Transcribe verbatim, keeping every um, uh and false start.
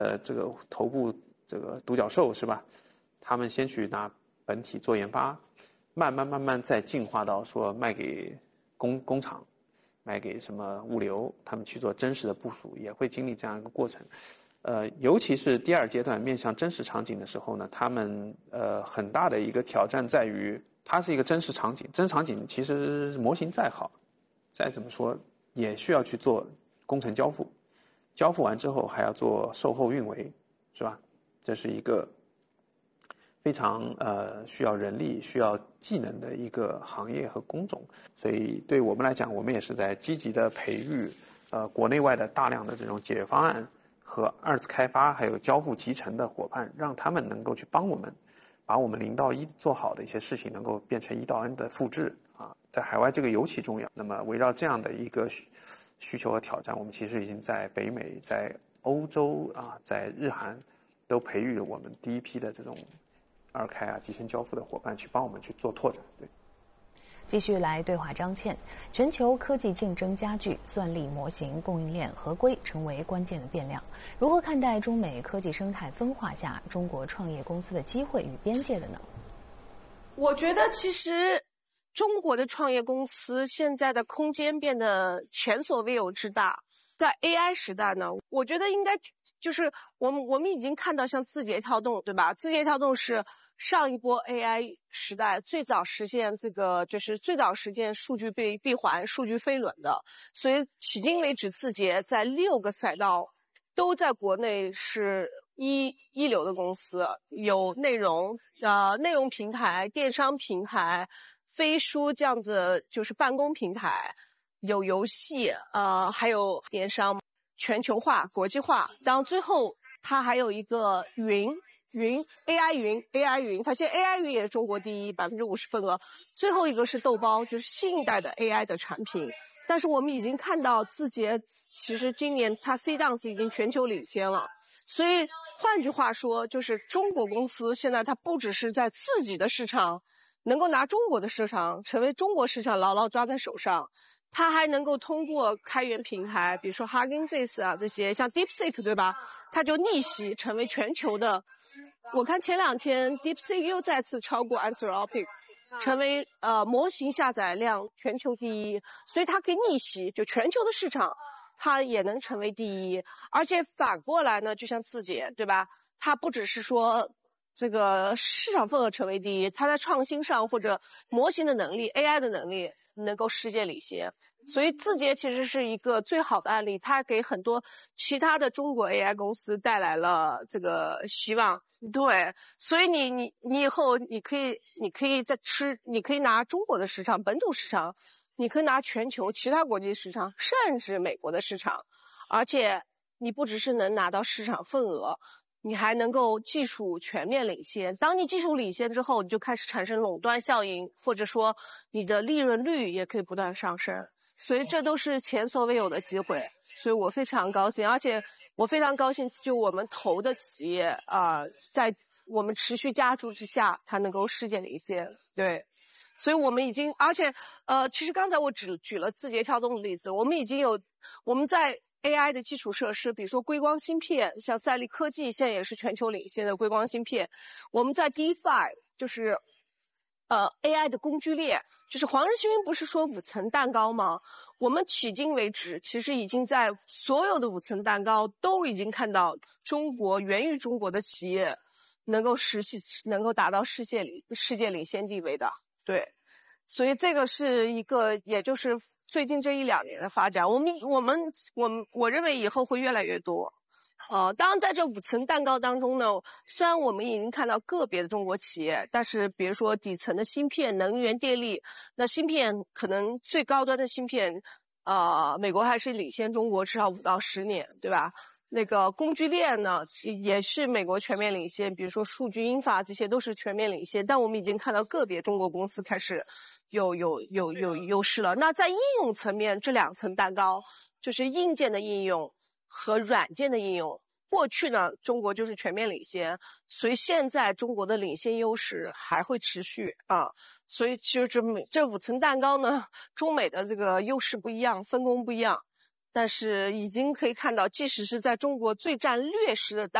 呃这个头部这个独角兽是吧？他们先去拿本体做研发，慢慢慢慢再进化到说卖给工工厂，卖给什么物流，他们去做真实的部署，也会经历这样一个过程。呃，尤其是第二阶段面向真实场景的时候呢，他们呃很大的一个挑战在于，它是一个真实场景，真实场景其实模型再好，再怎么说也需要去做工程交付，交付完之后还要做售后运维，是吧？这是一个非常呃需要人力、需要技能的一个行业和工种，所以对我们来讲，我们也是在积极的培育呃国内外的大量的这种解决方案和二次开发还有交付集成的伙伴，让他们能够去帮我们，把我们零到一做好的一些事情，能够变成一到 N 的复制啊，在海外这个尤其重要。那么围绕这样的一个需需求和挑战，我们其实已经在北美、在欧洲啊、在日韩都培育了我们第一批的这种二开啊、集成交付的伙伴，去帮我们去做拓展。对。 继续来对话张倩，全球科技竞争加剧，算力模型、供应链合规成为关键的变量。如何看待中美科技生态分化下中国创业公司的机会与边界的呢？ 我觉得其实中国的创业公司现在的空间变得前所未有之大。在 A I 时代呢，我觉得应该就是我们我们已经看到像字节跳动，对吧？字节跳动是上一波 A I 时代最早实现这个，就是最早实现数据闭闭环、数据飞轮的。所以迄今为止，字节在六个赛道都在国内是一一流的公司，有内容呃内容平台、电商平台、飞书这样子就是办公平台，有游戏，呃还有电商，全球化、国际化。然后最后它还有一个云。云 A I 云 A I 云，它现在 A I 云也是中国第一，百分之五十份额。最后一个是豆包，就是新一代的 A I 的产品。但是我们已经看到字节，其实今年它 C 档次已经全球领先了。所以换句话说，就是中国公司现在它不只是在自己的市场能够拿中国的市场，成为中国市场牢牢抓在手上。它还能够通过开源平台，比如说 Hugging Face 啊这些，像 DeepSeek 对吧？它就逆袭成为全球的。我看前两天 DeepSeek 又再次超过 Anthropic， 成为呃模型下载量全球第一，所以它可以逆袭，就全球的市场它也能成为第一。而且反过来呢，就像字节对吧？它不只是说这个市场份额成为第一，它在创新上或者模型的能力 A I 的能力能够世界领先。所以字节其实是一个最好的案例，它给很多其他的中国 A I 公司带来了这个希望。对，所以你你你以后你可以你可以在吃，你可以拿中国的市场、本土市场，你可以拿全球其他国际市场，甚至美国的市场。而且你不只是能拿到市场份额，你还能够技术全面领先。当你技术领先之后，你就开始产生垄断效应，或者说你的利润率也可以不断上升。所以这都是前所未有的机会，所以我非常高兴，而且我非常高兴，就我们投的企业啊、呃，在我们持续加注之下，它能够世界领先。对，所以我们已经，而且呃，其实刚才我只举了字节跳动的例子，我们已经有我们在 A I 的基础设施，比如说硅光芯片，像赛力科技现在也是全球领先的硅光芯片。我们在 DeFi 就是呃 A I 的工具链，就是黄仁勋不是说五层蛋糕吗？我们迄今为止其实已经在所有的五层蛋糕都已经看到中国源于中国的企业能够实现能够达到世界领世界领先地位的。对，所以这个是一个也就是最近这一两年的发展，我们我们我们我认为以后会越来越多。呃，当然在这五层蛋糕当中呢，虽然我们已经看到个别的中国企业，但是比如说底层的芯片、能源、电力，那芯片可能最高端的芯片，呃，美国还是领先中国至少五到十年，对吧？那个工具链呢，也是美国全面领先，比如说数据、英法这些都是全面领先，但我们已经看到个别中国公司开始有有有有优势了。那在应用层面，这两层蛋糕就是硬件的应用和软件的应用，过去呢，中国就是全面领先，所以现在中国的领先优势还会持续啊。所以其实这这五层蛋糕呢，中美的这个优势不一样，分工不一样。 但是已经可以看到，即使是在中国最占劣势的